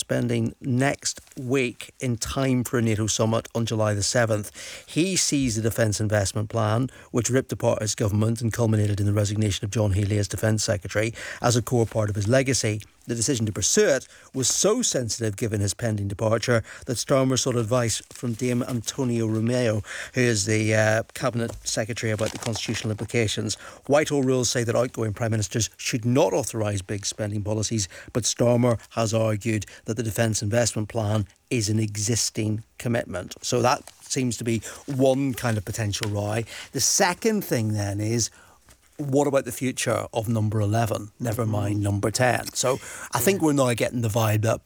spending next week in time for a NATO summit on July the 7th. He sees the Defence Investment Plan, which ripped apart his government and culminated in the resignation of John Healey as Defence Secretary, as a core part of his legacy. The decision to pursue it was so sensitive given his pending departure that Starmer sought advice from Dame Antonio Romeo, who is the Cabinet Secretary, about the constitutional implications. Whitehall rules say that outgoing Prime Ministers should not authorise big spending policies, but Starmer has argued that the Defence Investment Plan is an existing commitment. So that seems to be one kind of potential row. The second thing then is, what about the future of number 11? Never mind number 10. So I think we're now getting the vibe that